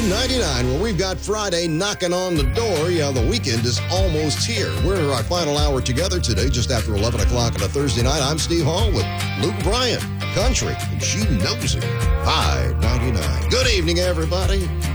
99. Well, we've got Friday knocking on the door. Yeah, the weekend is almost here. We're in our final hour together today, just after 11 o'clock on a Thursday night. I'm Steve Hall with Luke Bryan, country, and she knows it. High 99. Good evening, everybody.